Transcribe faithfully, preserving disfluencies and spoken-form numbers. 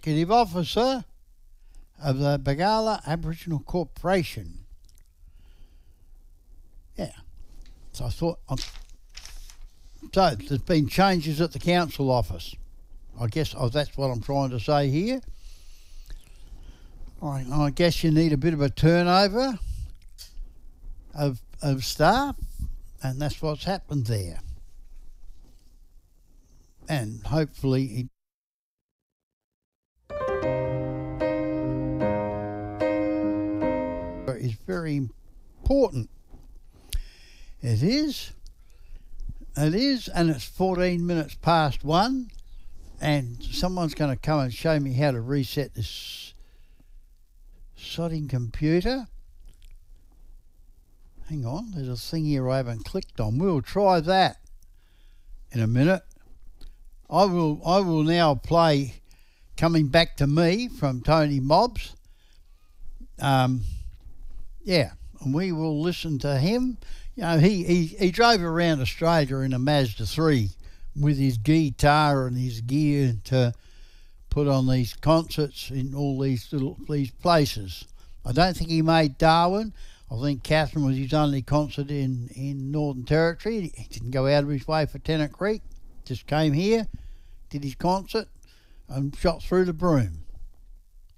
Executive Officer of the Bargalla Aboriginal Corporation. Yeah. So I thought... I'm, so there's been changes at the council office. I guess oh, that's what I'm trying to say here. I, I guess you need a bit of a turnover of, of staff, and that's what's happened there. And hopefully it is very important. It is. It is, and it's fourteen minutes past one, and someone's going to come and show me how to reset this sodding computer. Hang on, there's a thing here I haven't clicked on. We'll try that in a minute. I will I will now play Coming Back to Me from Tony Mobbs. Um, yeah, and we will listen to him. You know, he, he, he drove around Australia in a Mazda three with his guitar and his gear to put on these concerts in all these little these places. I don't think he made Darwin. I think Catherine was his only concert in, in Northern Territory. He didn't go out of his way for Tennant Creek. Just came here, did his concert, and shot through the broom.